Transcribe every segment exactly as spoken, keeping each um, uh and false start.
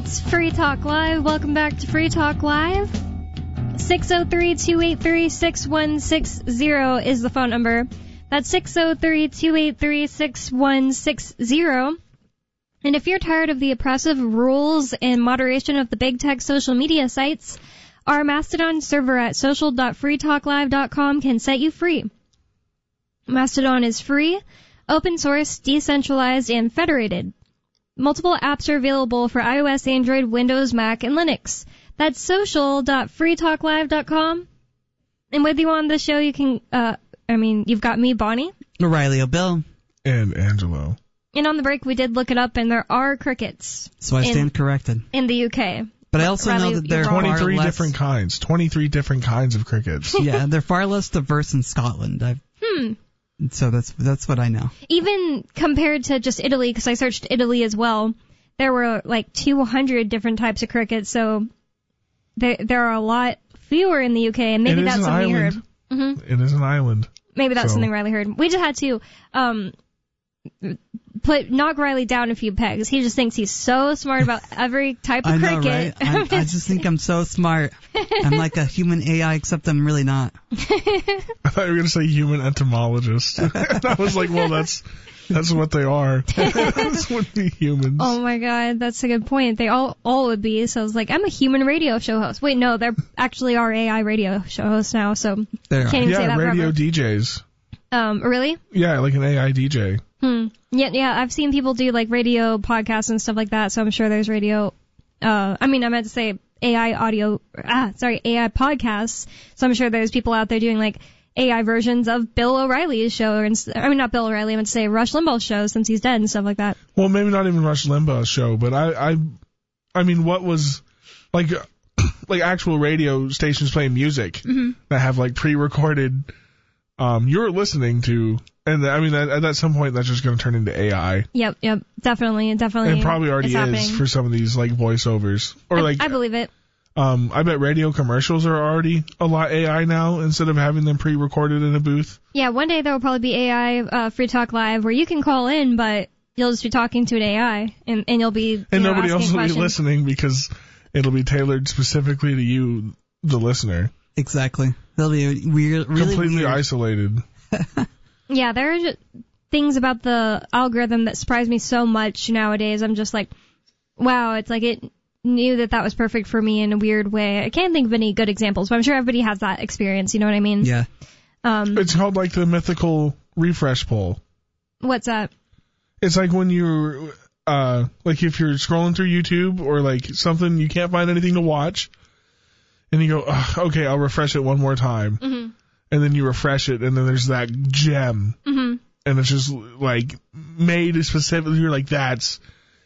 It's Free Talk Live. Welcome back to Free Talk Live. six oh three, two eight three, six one six oh is the phone number. That's six oh three, two eight three, six one six oh. And if you're tired of the oppressive rules and moderation of the big tech social media sites, our Mastodon server at social dot free talk live dot com can set you free. Mastodon is free, open source, decentralized, and federated. Multiple apps are available for iOS, Android, Windows, Mac, and Linux. That's social dot free talk live dot com. And with you on the show, you can, uh, I mean, you've got me, Bonnie. O'Reilly O'Bill. And Angelo. And on the break, we did look it up, and there are crickets. So I stand in, corrected. In the U K. But I also Riley, know that there are twenty-three far less... different kinds. twenty-three different kinds of crickets. Yeah, they're far less diverse in Scotland. I've... Hmm. So that's that's what I know. Even compared to just Italy, because I searched Italy as well, there were like two hundred different types of crickets, so there there are a lot fewer in the U K, and maybe that's something island. you heard. Mm-hmm. It is an island. Maybe that's so. something Riley heard. We just had to um, put knock Riley down a few pegs. He just thinks he's so smart about every type of I know, cricket. Right? I, I just think I'm so smart. I'm like a human A I, except I'm really not. I thought you were going to say human entomologist. And I was like, well, that's that's what they are. Those would be humans. Oh my god, that's a good point. They all all would be. So I was like, I'm a human radio show host. Wait, no, there actually are A I radio show hosts now, so there can't even yeah, say that radio forever. D Js. Um, really? Yeah, like an A I D J. Hmm. Yeah, yeah. I've seen people do like radio podcasts and stuff like that. So I'm sure there's radio. Uh, I mean, I meant to say A I audio. Ah, sorry, A I podcasts. So I'm sure there's people out there doing like A I versions of Bill O'Reilly's show, or I mean, not Bill O'Reilly. I meant to say Rush Limbaugh's show since he's dead and stuff like that. Well, maybe not even Rush Limbaugh's show, but I, I, I mean, what was like, like actual radio stations playing music mm-hmm. that have like pre-recorded. Um, you're listening to, and I mean, at, at some point, that's just going to turn into A I. Yep, yep, definitely, definitely. And it probably already is happening. for some of these like voiceovers, or I, like I believe it. Um, I bet radio commercials are already a lot A I now instead of having them pre-recorded in a booth. Yeah, one day there will probably be A I uh, Free Talk Live where you can call in, but you'll just be talking to an A I, and, and you'll be you and know, nobody else will questions. be listening because it'll be tailored specifically to you, the listener. Exactly. They'll be weird, really completely weird. isolated. Yeah, there are just things about the algorithm that surprise me so much nowadays. I'm just like, wow, it's like it knew that that was perfect for me in a weird way. I can't think of any good examples, but I'm sure everybody has that experience. You know what I mean? Yeah. Um, it's called like the mythical refresh poll. What's that? It's like when you're, uh, like if you're scrolling through YouTube or like something, you can't find anything to watch, and you go, okay, I'll refresh it one more time. Mm-hmm. And then you refresh it, and then there's that gem. Mm-hmm. And it's just, like, made specifically. You're like, that's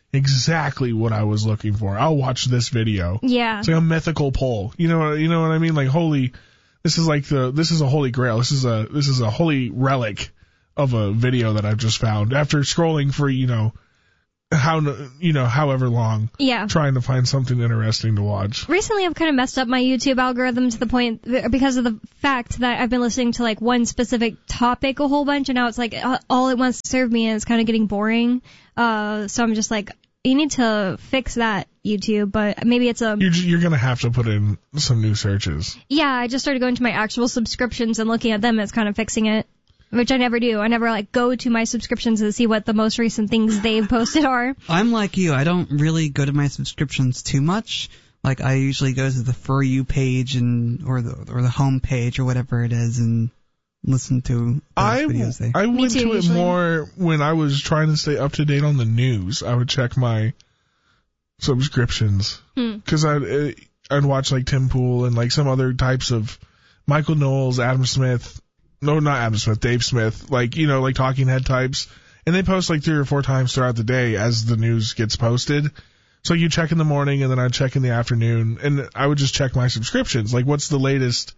exactly what I was looking for. I'll watch this video. Yeah. It's like a mythical poll. You know, you know what I mean? Like, holy, this is like the, this is a holy grail. This is a, this is a holy relic of a video that I've just found after scrolling for, you know, how, you know, however long. Yeah. Trying to find something interesting to watch. Recently, I've kind of messed up my YouTube algorithm to the point, because of the fact that I've been listening to like one specific topic a whole bunch, and now it's like uh, all it wants to serve me, and it's kind of getting boring. Uh, so I'm just like, you need to fix that, YouTube, but maybe it's a... You're, you're going to have to put in some new searches. Yeah, I just started going to my actual subscriptions and looking at them as kind of fixing it. Which I never do. I never, like, go to my subscriptions to see what the most recent things they've posted are. I'm like you. I don't really go to my subscriptions too much. Like, I usually go to the For You page and or the or the home page or whatever it is and listen to those I, videos there. I went too, to it usually. more when I was trying to stay up to date on the news. I would check my subscriptions. Because Hmm. I'd, I'd watch, like, Tim Pool and, like, some other types of Michael Knowles, Adam Smith... No, not Adam Smith, Dave Smith, like, you know, like talking head types. And they post like three or four times throughout the day as the news gets posted. So you check in the morning and then I'd check in the afternoon. And I would just check my subscriptions. Like, what's the latest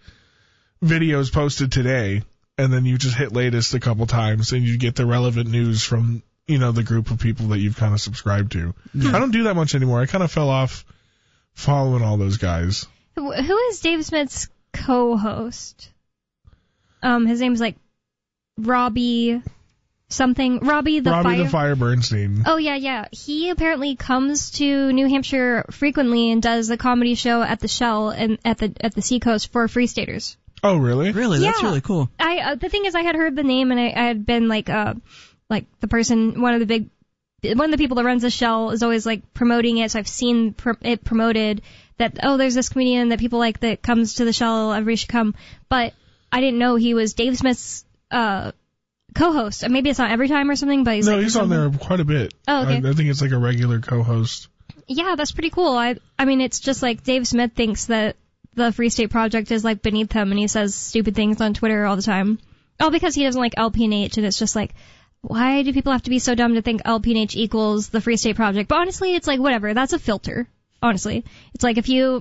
videos posted today? And then you just hit latest a couple times and you get the relevant news from, you know, the group of people that you've kind of subscribed to. Yeah. I don't do that much anymore. I kind of fell off following all those guys. Who, who is Dave Smith's co-host? Um, his name's like Robbie something. Robbie the Robbie Fire. the Fire Bernstein. Oh, yeah, yeah. He apparently comes to New Hampshire frequently and does a comedy show at the Shell and at the at the Seacoast for Free Staters. Oh, really? Really? That's Yeah. really cool. I uh, the thing is, I had heard the name, and I, I had been like, uh, like the person, one of the big, one of the people that runs the Shell is always like promoting it. So I've seen pr- it promoted that, oh, there's this comedian that people like that comes to the Shell. Everybody should come. But I didn't know he was Dave Smith's uh co-host. Uh, Maybe it's not every time or something, but he's No, like he's on something. there quite a bit. Oh, okay. I, I think it's like a regular co-host. Yeah, that's pretty cool. I I mean, it's just like Dave Smith thinks that the Free State Project is like beneath him, and he says stupid things on Twitter all the time. Oh, because he doesn't like L P N H, and it's just like, why do people have to be so dumb to think L P N H equals the Free State Project? But honestly, it's like, whatever. That's a filter. Honestly. It's like, if you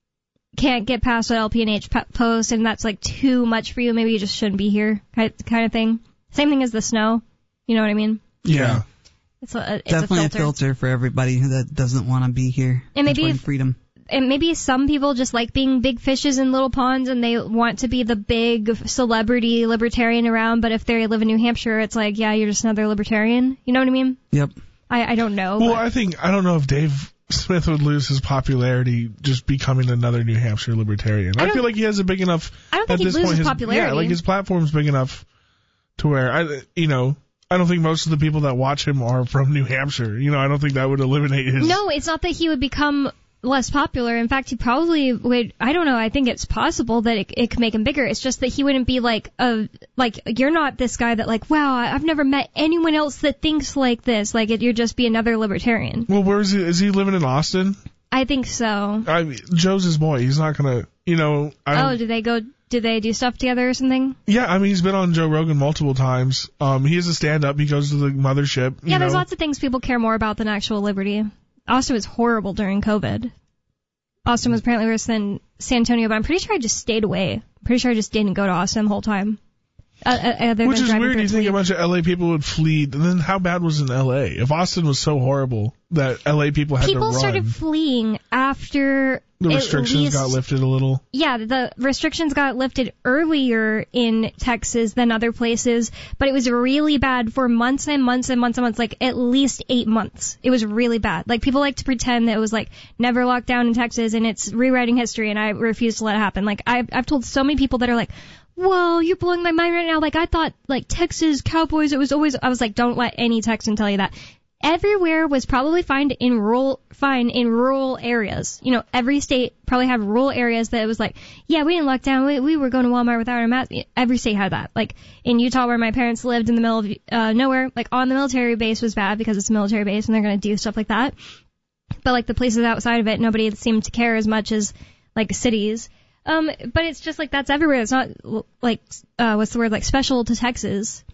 can't get past an L P N H p- post, and that's like too much for you, maybe you just shouldn't be here, kind of thing. Same thing as the snow. You know what I mean? Yeah. It's a, it's Definitely a a filter. filter for everybody that doesn't want to be here. And maybe enjoying if- freedom. And maybe some people just like being big fishes in little ponds, and they want to be the big celebrity libertarian around, but if they live in New Hampshire, it's like, yeah, you're just another libertarian. You know what I mean? Yep. I, I don't know. Well, but I think, I don't know if Dave Smith would lose his popularity just becoming another New Hampshire libertarian. I I, don't- feel like he has a big enough, I don't think at he'd this lose point, his his, popularity. yeah, like his platform's big enough to where, I, you know, I don't think most of the people that watch him are from New Hampshire. You know, I don't think that would eliminate his... No, it's not that he would become less popular. In fact, he probably would. I don't know. I think it's possible that it, it could make him bigger. It's just that he wouldn't be like a like you're not this guy that like, wow, I've never met anyone else that thinks like this. Like it, you'd just be another libertarian. Well, where is he? Is he living in Austin? I think so. I mean, Joe's his boy. He's not gonna, you know. I don't, Oh, do they go? Do they do stuff together or something? Yeah, I mean, he's been on Joe Rogan multiple times. Um, he is a stand-up. He goes to the mothership. You Yeah, there's know. lots of things people care more about than actual liberty. Austin was horrible during COVID. Austin was apparently worse than San Antonio, but I'm pretty sure I just stayed away. I'm pretty sure I just didn't go to Austin the whole time. Uh, uh, other Which than is driving weird. through You think a Toledo. bunch of L A people would flee. And then how bad was in L A? If Austin was so horrible that L A people had People to run, started fleeing after the at restrictions least- got lifted a little. Yeah, the restrictions got lifted earlier in Texas than other places, but it was really bad for months and months and months and months, like at least eight months. It was really bad. Like people like to pretend that it was like never locked down in Texas and it's rewriting history, and I refuse to let it happen. Like I've, I've told so many people that are like, whoa, you're blowing my mind right now. Like I thought like Texas Cowboys, it was always, I was like, don't let any Texan tell you that. Everywhere was probably fine in rural, fine in rural areas. You know, every state probably had rural areas that it was like, yeah, we didn't lock down. We, we were going to Walmart without our mask. Every state had that. Like in Utah, where my parents lived in the middle of uh, nowhere, like on the military base was bad because it's a military base and they're going to do stuff like that. But like the places outside of it, nobody seemed to care as much as like cities. Um, but it's just like that's everywhere. It's not like uh, what's the word, like special to Texas.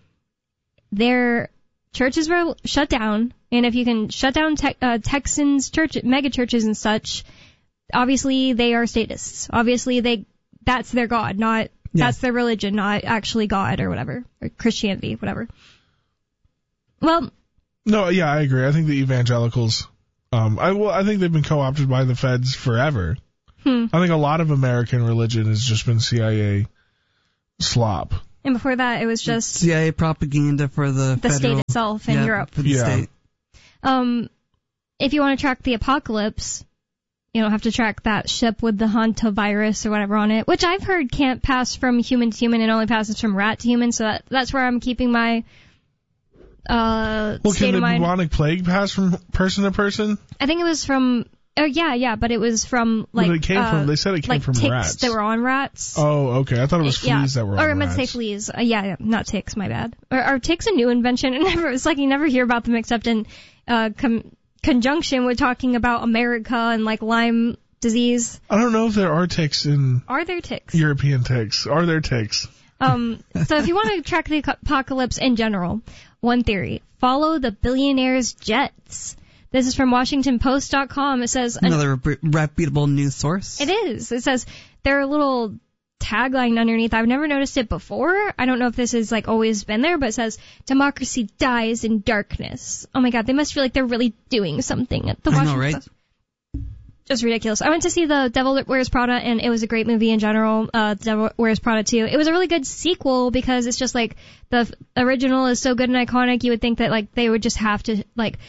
Their churches were shut down, and if you can shut down te- uh, Texans' church, mega churches and such, obviously they are statists. Obviously they that's their god, not Yeah. that's their religion, not actually God or whatever, or Christianity, whatever. Well, No, yeah, I agree. I think the evangelicals, um, I well, I think they've been co-opted by the feds forever. hmm. I think a lot of American religion has just been C I A slop. And before that, it was just C I A propaganda for the the federal, state itself in yeah, Europe. For the Yeah. state. Um, if you want to track the apocalypse, you don't have to track that ship with the hantavirus or whatever on it, which I've heard can't pass from human to human. It only passes from rat to human. So that, that's where I'm keeping my uh, Well, state can the of mind. bubonic plague pass from person to person? I think it was from. Oh yeah, yeah, but it was from like Well, it came uh, from. They said it came like from ticks rats. that were on rats. Oh, okay. I thought it was fleas yeah. that were or on I meant to say rats. fleas. Uh, yeah, yeah, not ticks. My bad. Are, are ticks a new invention? And never, it's like you never hear about them except in uh, com- conjunction with talking about America and like Lyme disease. I don't know if there are ticks in Are there ticks? European ticks. Are there ticks? Um, so if you want to track the apocalypse in general, one theory: follow the billionaires' jets. This is from Washington Post dot com. It says Another re- reputable news source. It is. It says there are a little tagline underneath. I've never noticed it before. I don't know if this has like always been there, but it says democracy dies in darkness. Oh my God, they must feel like they're really doing something at the I know, Washington right? Post. just ridiculous. I went to see The Devil Wears Prada, and it was a great movie in general. Uh, The Devil Wears Prada two. It was a really good sequel because it's just like the f- original is so good and iconic. You would think that like they would just have to like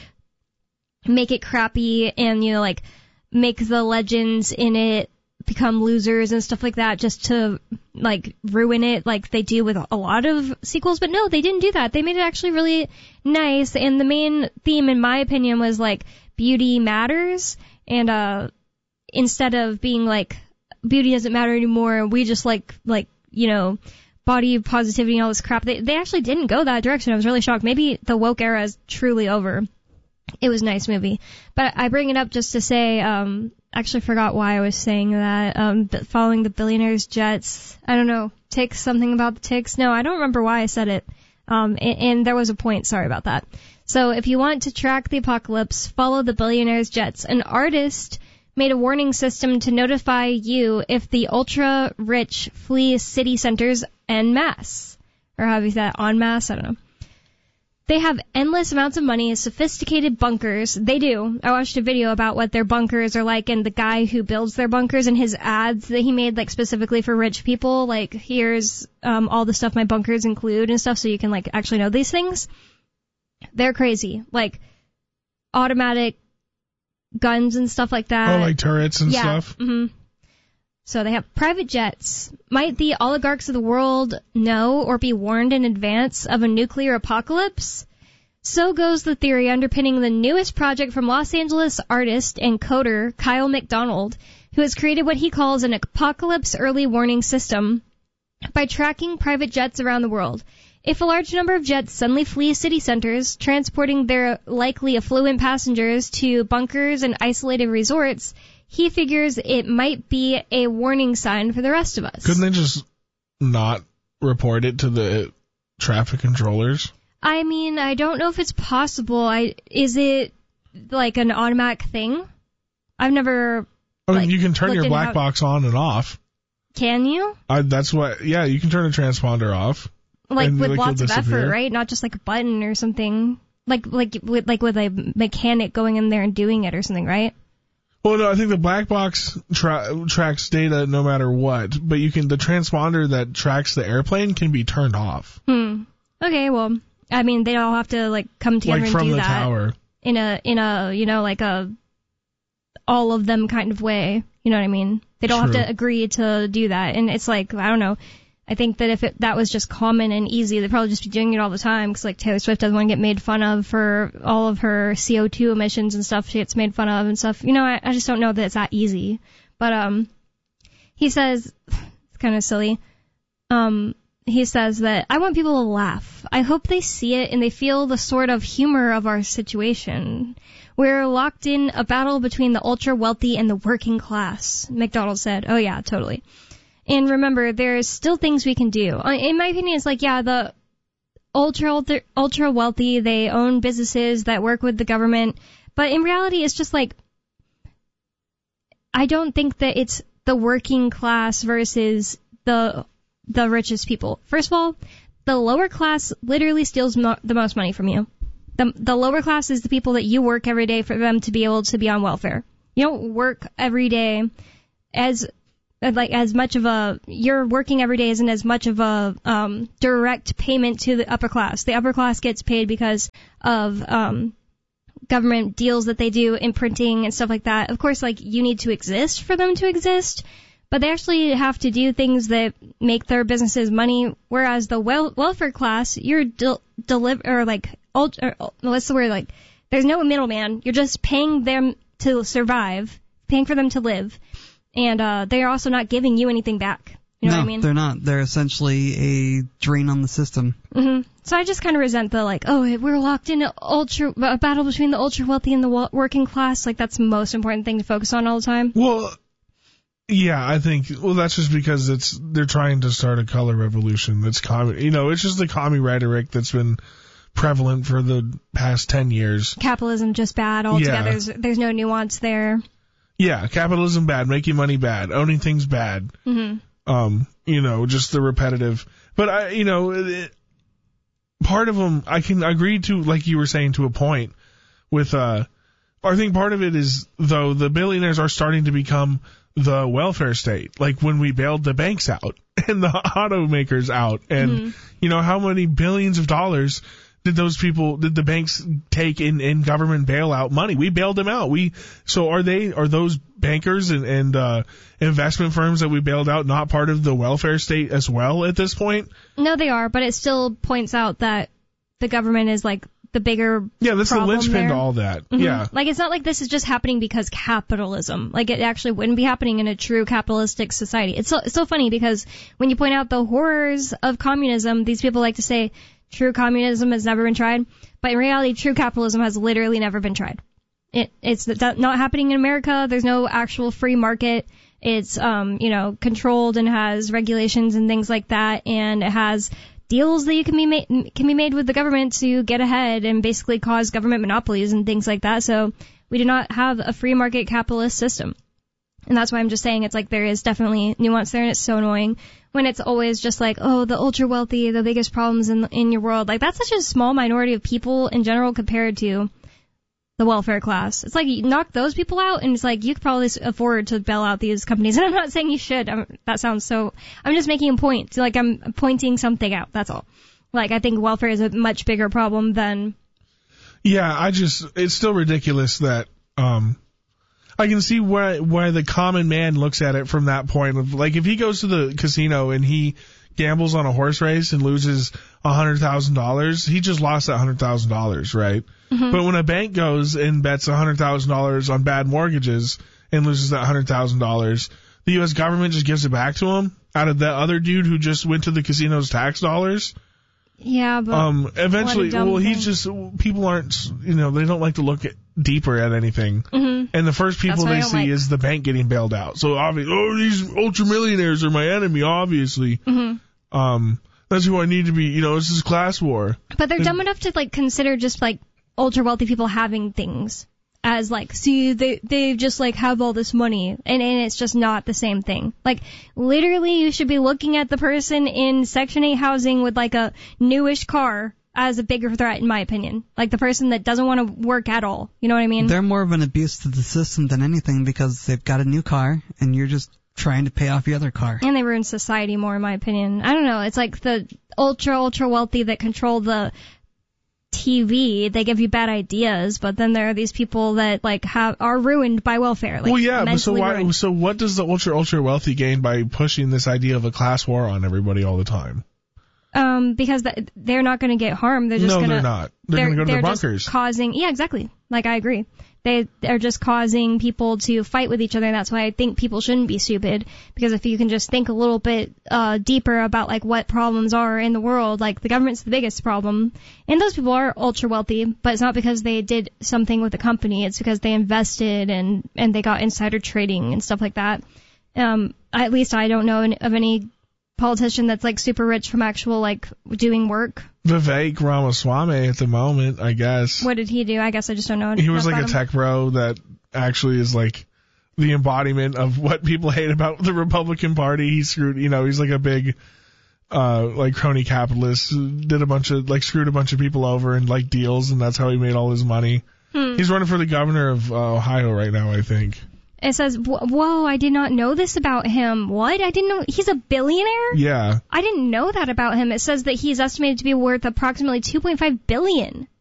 make it crappy and you know like make the legends in it become losers and stuff like that just to like ruin it like they do with a lot of sequels. But no, they didn't do that. They made it actually really nice. And the main theme, in my opinion, was like beauty matters. And, uh, instead of being like, beauty doesn't matter anymore, we just like, like, you know, body positivity and all this crap, they, they actually didn't go that direction. I was really shocked. Maybe the woke era is truly over. It was a nice movie. But I bring it up just to say, um, actually forgot why I was saying that, um, following the billionaires' jets. I don't know, ticks, something about the ticks. No, I don't remember why I said it. Um, and, and there was a point. Sorry about that. So if you want to track the apocalypse, follow the billionaires' jets. An artist made a warning system to notify you if the ultra-rich flee city centers en masse. Or how do you say that? En masse? I don't know. They have endless amounts of money, sophisticated bunkers. They do. I watched a video about what their bunkers are like and the guy who builds their bunkers and his ads that he made like specifically for rich people. Like, here's um, all the stuff my bunkers include and stuff so you can like actually know these things. They're crazy. Like, automatic guns and stuff like that. Oh, like turrets and yeah. stuff? Mm-hmm. So they have private jets. Might the oligarchs of the world know or be warned in advance of a nuclear apocalypse? So goes the theory underpinning the newest project from Los Angeles artist and coder Kyle McDonald, who has created what he calls an apocalypse early warning system by tracking private jets around the world. If a large number of jets suddenly flee city centers, transporting their likely affluent passengers to bunkers and isolated resorts, he figures it might be a warning sign for the rest of us. Couldn't they just not report it to the traffic controllers? I mean, I don't know if it's possible. I is it like an automatic thing? I've never. I mean, like, you can turn your black how... box on and off. Can you? I, that's what. Yeah, you can turn a transponder off. Like with like lots of disappear. effort, right? Not just like a button or something. Like like with like with a mechanic going in there and doing it or something, right? Well, no, I think the black box tra- tracks data no matter what, but you can the transponder that tracks the airplane can be turned off. Hmm. Okay, well, I mean, they all have to like come together like and from do the that tower. in a in a you know like a all of them kind of way. You know what I mean? They'd all True. have to agree to do that, and it's like I don't know. I think that if it, that was just common and easy, they'd probably just be doing it all the time because, like, Taylor Swift doesn't want to get made fun of for all of her C O two emissions and stuff she gets made fun of and stuff. You know, I, I just don't know that it's that easy. But um, he says, it's kind of silly, um, he says that I want people to laugh. I hope they see it and they feel the sort of humor of our situation. We're locked in a battle between the ultra-wealthy and the working class, McDonald said. Oh, yeah, totally. And remember, there's still things we can do. In my opinion, it's like, yeah, the ultra, ultra, ultra wealthy, they own businesses that work with the government. But in reality, it's just like, I don't think that it's the working class versus the the richest people. First of all, the lower class literally steals mo- the most money from you. The, the lower class is the people that you work every day for them to be able to be on welfare. You don't work every day as... like as much of a, you're working every day isn't as much of a um, direct payment to the upper class. The upper class gets paid because of um, government deals that they do in printing and stuff like that. Of course, like you need to exist for them to exist, but they actually have to do things that make their businesses money. Whereas the wel- welfare class, you're del- deliver or like ultra, or, what's the word? Like there's no middleman. You're just paying them to survive, paying for them to live. And uh, they are also not giving you anything back. You know no, what I mean? they're not. They're essentially a drain on the system. Mm-hmm. So I just kind of resent the, like, oh, we're locked in a, ultra, a battle between the ultra-wealthy and the wo- working class. Like, that's the most important thing to focus on all the time. Well, yeah, I think, well, that's just because it's they're trying to start a color revolution that's commie. You know, it's just the commie rhetoric that's been prevalent for the past ten years. Capitalism just bad altogether. Yeah. There's, there's no nuance there. Yeah, capitalism bad, making money bad, owning things bad. Mm-hmm. Um, you know, just the repetitive. But I, you know, it, part of them I can agree to, like you were saying, to a point with uh I think part of it is, though, the billionaires are starting to become the welfare state. Like when we bailed the banks out and the automakers out. And, mm-hmm. you know, how many billions of dollars did those people, did the banks take in, in government bailout money? We bailed them out. We, so are they, are those bankers and, and, uh, investment firms that we bailed out not part of the welfare state as well at this point? No, they are, but it still points out that the government is like the bigger yeah, that's the linchpin there. to all that. Mm-hmm. Yeah. Like, it's not like this is just happening because capitalism. Like, it actually wouldn't be happening in a true capitalistic society. It's so, it's so funny because when you point out the horrors of communism, these people like to say true communism has never been tried. But in reality, true capitalism has literally never been tried. It, it's not happening in America. There's no actual free market. It's, um, you know, controlled and has regulations and things like that. And it has deals that you can be made, can be made with the government to get ahead and basically cause government monopolies and things like that. So we do not have a free market capitalist system. And that's why I'm just saying it's like there is definitely nuance there, and it's so annoying when it's always just like, oh, the ultra wealthy, the biggest problems in in your world. Like, that's such a small minority of people in general compared to the welfare class. It's like you knock those people out, and it's like you could probably afford to bail out these companies. And I'm not saying you should. I'm, that sounds so. I'm just making a point. Like, I'm pointing something out. That's all. Like, I think welfare is a much bigger problem than. Yeah, I just it's still ridiculous that um, I can see why why the common man looks at it from that point of like if he goes to the casino and he gambles on a horse race and loses a hundred thousand dollars, he just lost that hundred thousand dollars, right? Mm-hmm. But when a bank goes and bets a hundred thousand dollars on bad mortgages and loses that hundred thousand dollars, the U S government just gives it back to him out of that other dude who just went to the casino's tax dollars. Yeah, but um, eventually, well, thing. he's just people aren't, you know, they don't like to look at, deeper at anything. Mm-hmm. And the first people they see like. is the bank getting bailed out. So obviously, oh, these ultra millionaires are my enemy. Obviously. Mm-hmm. Um, that's who I need to be, you know, this is class war. But they're and, dumb enough to, like, consider just, like, ultra wealthy people having things as, like, see, they, they just, like, have all this money, and, and it's just not the same thing. Like, literally, you should be looking at the person in Section eight housing with, like, a newish car as a bigger threat, in my opinion. Like, the person that doesn't want to work at all. You know what I mean? They're more of an abuse to the system than anything because they've got a new car, and you're just trying to pay off the other car. And they ruin society more, in my opinion. I don't know. It's like the ultra, ultra wealthy that control the T V. They give you bad ideas, but then there are these people that like have are ruined by welfare. Like, well, yeah, but so why? Ruined. So what does the ultra, ultra wealthy gain by pushing this idea of a class war on everybody all the time? Um, because th- they're not going to get harmed. They're just no, gonna, they're not. They're, they're going to go to the bunkers. Just causing, yeah, exactly. Like, I agree. They are just causing people to fight with each other, and that's why I think people shouldn't be stupid. Because if you can just think a little bit uh deeper about like what problems are in the world, like the government's the biggest problem, and those people are ultra wealthy, but it's not because they did something with the company. It's because they invested and and they got insider trading and stuff like that. Um, at least I don't know of any politician that's like super rich from actual like doing work. Vivek Ramaswamy at the moment, I guess. What did he do? I guess I just don't know. He was like a him. tech bro that actually is like the embodiment of what people hate about the Republican Party. He screwed, you know, he's like a big, uh, like crony capitalist, did a bunch of, like screwed a bunch of people over in like deals, and that's how he made all his money. Hmm. He's running for the governor of uh, Ohio right now, I think. It says, whoa, I did not know this about him. What? I didn't know. He's a billionaire? Yeah. I didn't know that about him. It says that he's estimated to be worth approximately two point five billion dollars.